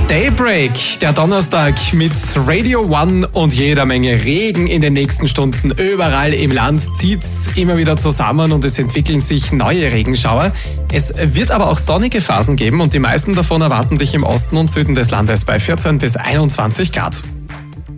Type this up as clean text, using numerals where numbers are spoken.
Daybreak, der Donnerstag mit Radio One und jeder Menge Regen in den nächsten Stunden. Überall im Land zieht's immer wieder zusammen und es entwickeln sich neue Regenschauer. Es wird aber auch sonnige Phasen geben und die meisten davon erwarten dich im Osten und Süden des Landes bei 14 bis 21 Grad.